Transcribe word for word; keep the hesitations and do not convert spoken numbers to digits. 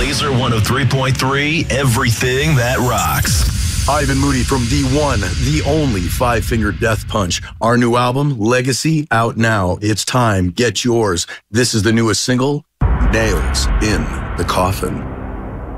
Laser one oh three point three, everything that rocks. Ivan Moody from the one, the only Five Finger Death Punch. Our new album, Legacy, out now. It's time. Get yours. This is the newest single, Nails in the Coffin.